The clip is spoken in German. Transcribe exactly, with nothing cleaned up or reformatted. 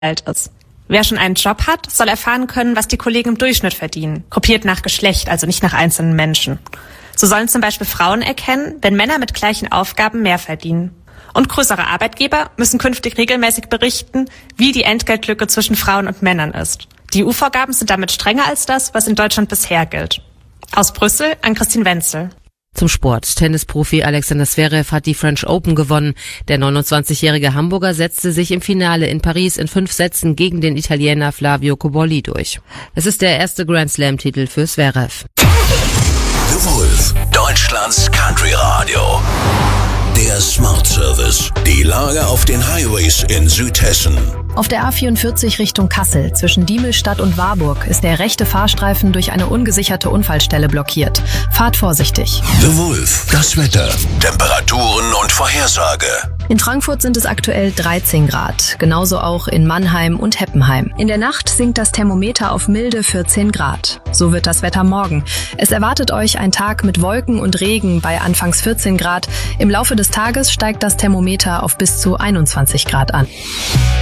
ist. Wer schon einen Job hat, soll erfahren können, was die Kollegen im Durchschnitt verdienen, gruppiert nach Geschlecht, also nicht nach einzelnen Menschen. So sollen zum Beispiel Frauen erkennen, wenn Männer mit gleichen Aufgaben mehr verdienen. Und größere Arbeitgeber müssen künftig regelmäßig berichten, wie die Entgeltlücke zwischen Frauen und Männern ist. Die E U-Vorgaben sind damit strenger als das, was in Deutschland bisher gilt. Aus Brüssel an Christine Wenzel. Zum Sport. Tennisprofi Alexander Zverev hat die French Open gewonnen. Der neunundzwanzigjährige Hamburger setzte sich im Finale in Paris in fünf Sätzen gegen den Italiener Flavio Cobolli durch. Es ist der erste Grand Slam-Titel für Zverev. The Wolf, Deutschlands Country Radio. Der Smart Service. Die Lage auf den Highways in Südhessen. Auf der A vierundvierzig Richtung Kassel zwischen Diemelstadt und Warburg ist der rechte Fahrstreifen durch eine ungesicherte Unfallstelle blockiert. Fahrt vorsichtig. The Wolf, das Wetter, Temperaturen und Vorhersage. In Frankfurt sind es aktuell dreizehn Grad, genauso auch in Mannheim und Heppenheim. In der Nacht sinkt das Thermometer auf milde vierzehn Grad. So wird das Wetter morgen. Es erwartet euch ein Tag mit Wolken und Regen bei anfangs vierzehn Grad. Im Laufe des Tages steigt das Thermometer auf bis zu einundzwanzig Grad an.